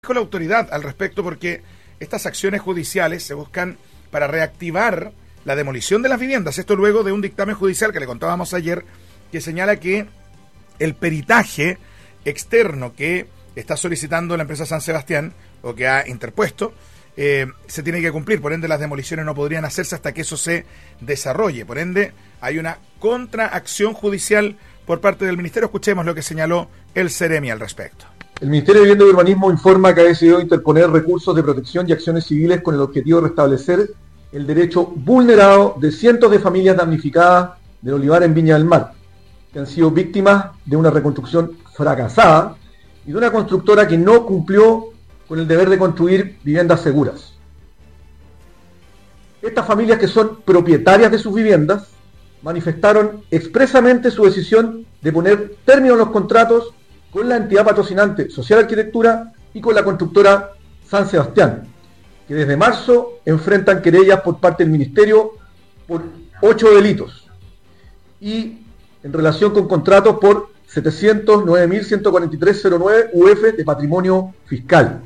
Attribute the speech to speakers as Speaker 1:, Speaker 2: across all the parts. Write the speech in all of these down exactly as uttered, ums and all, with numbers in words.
Speaker 1: Con la autoridad al respecto, porque estas acciones judiciales se buscan para reactivar la demolición de las viviendas. Esto luego de un dictamen judicial que le contábamos ayer, que señala que el peritaje externo que está solicitando la empresa San Sebastián, o que ha interpuesto, eh, se tiene que cumplir. Por ende, las demoliciones no podrían hacerse hasta que eso se desarrolle. Por ende, hay una contraacción judicial por parte del Ministerio. Escuchemos lo que señaló el Ceremi al respecto.
Speaker 2: El Ministerio de Vivienda y Urbanismo informa que ha decidido interponer recursos de protección y acciones civiles con el objetivo de restablecer el derecho vulnerado de cientos de familias damnificadas del olivar en Viña del Mar, que han sido víctimas de una reconstrucción fracasada y de una constructora que no cumplió con el deber de construir viviendas seguras. Estas familias, que son propietarias de sus viviendas, manifestaron expresamente su decisión de poner término a los contratos con la entidad patrocinante Social Arquitectura y con la constructora San Sebastián, que desde marzo enfrentan querellas por parte del Ministerio por ocho delitos y en relación con contratos por setecientos nueve mil ciento cuarenta y tres coma cero nueve U F de patrimonio fiscal.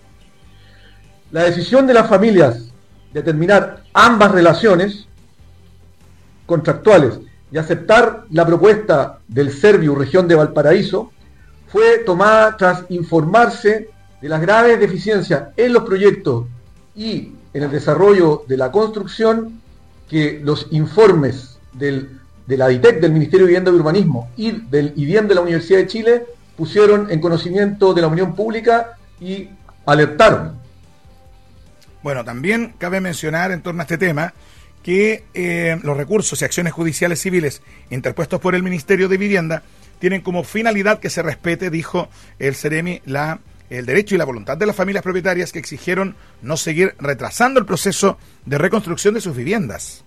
Speaker 2: La decisión de las familias de terminar ambas relaciones contractuales y aceptar la propuesta del Serviu Región de Valparaíso fue tomada tras informarse de las graves deficiencias en los proyectos y en el desarrollo de la construcción que los informes del, de la DITEC, del Ministerio de Vivienda y Urbanismo, y del I D I E M de la Universidad de Chile pusieron en conocimiento de la opinión pública y alertaron.
Speaker 1: Bueno, también cabe mencionar en torno a este tema que eh, los recursos y acciones judiciales civiles interpuestos por el Ministerio de Vivienda tienen como finalidad que se respete, dijo el Ceremi, la, el derecho y la voluntad de las familias propietarias que exigieron no seguir retrasando el proceso de reconstrucción de sus viviendas.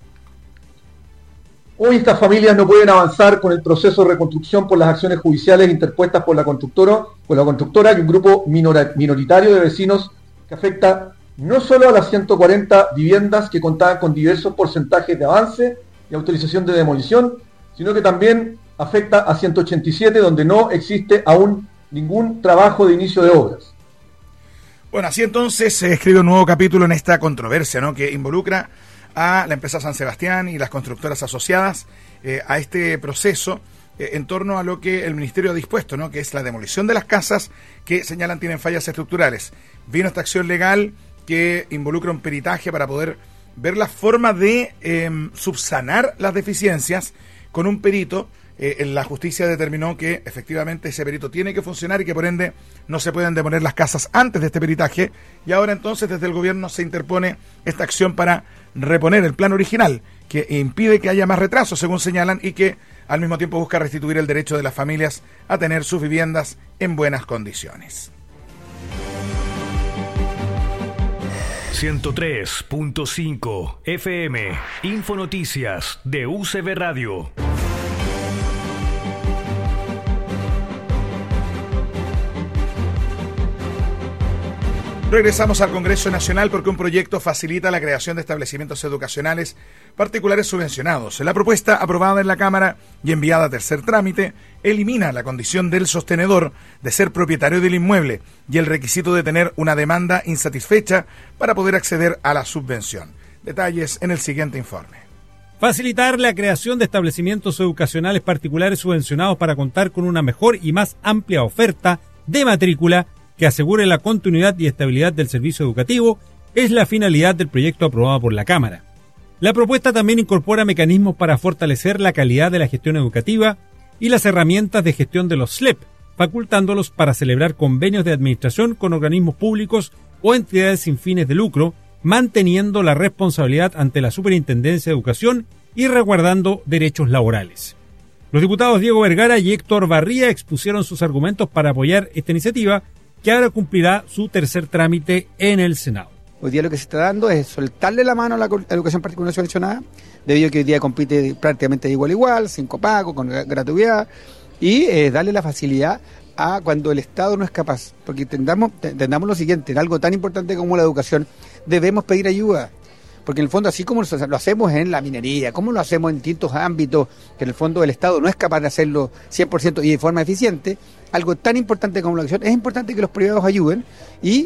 Speaker 2: Hoy estas familias no pueden avanzar con el proceso de reconstrucción por las acciones judiciales interpuestas por la constructora, por la constructora y un grupo minora, minoritario de vecinos que afecta no solo a las ciento cuarenta viviendas que contaban con diversos porcentajes de avance y autorización de demolición, sino que también afecta a ciento ochenta y siete donde no existe aún ningún trabajo de inicio de obras.
Speaker 1: Bueno, así entonces se escribe un nuevo capítulo en esta controversia, ¿no?, que involucra a la empresa San Sebastián y las constructoras asociadas eh, a este proceso eh, en torno a lo que el Ministerio ha dispuesto, ¿no?, que es la demolición de las casas que señalan tienen fallas estructurales. Vino esta acción legal que involucra un peritaje para poder ver la forma de eh, subsanar las deficiencias con un perito. Eh, la justicia determinó que efectivamente ese perito tiene que funcionar y que por ende no se pueden demoler las casas antes de este peritaje, y ahora entonces desde el gobierno se interpone esta acción para reponer el plan original, que impide que haya más retrasos, según señalan, y que al mismo tiempo busca restituir el derecho de las familias a tener sus viviendas en buenas condiciones.
Speaker 3: ciento tres punto cinco F M, Infonoticias de U C B Radio.
Speaker 1: Regresamos al Congreso Nacional porque un proyecto facilita la creación de establecimientos educacionales particulares subvencionados. La propuesta, aprobada en la Cámara y enviada a tercer trámite, elimina la condición del sostenedor de ser propietario del inmueble y el requisito de tener una demanda insatisfecha para poder acceder a la subvención. Detalles en el siguiente informe.
Speaker 4: Facilitar la creación de establecimientos educacionales particulares subvencionados para contar con una mejor y más amplia oferta de matrícula que asegure la continuidad y estabilidad del servicio educativo es la finalidad del proyecto aprobado por la Cámara. La propuesta también incorpora mecanismos para fortalecer la calidad de la gestión educativa y las herramientas de gestión de los S L E P, facultándolos para celebrar convenios de administración con organismos públicos o entidades sin fines de lucro, manteniendo la responsabilidad ante la Superintendencia de Educación y resguardando derechos laborales. Los diputados Diego Vergara y Héctor Barría expusieron sus argumentos para apoyar esta iniciativa, que ahora cumplirá su tercer trámite en el Senado.
Speaker 5: Hoy día lo que se está dando es soltarle la mano a la educación particular subvencionada, debido a que hoy día compite prácticamente de igual a igual, sin copago, con gratuidad, y eh, darle la facilidad a cuando el Estado no es capaz. Porque entendamos, entendamos lo siguiente, en algo tan importante como la educación, debemos pedir ayuda. porque en el fondo, así como lo hacemos en la minería, como lo hacemos en distintos ámbitos, que en el fondo el Estado no es capaz de hacerlo cien por ciento y de forma eficiente, algo tan importante como la educación, es importante que los privados ayuden y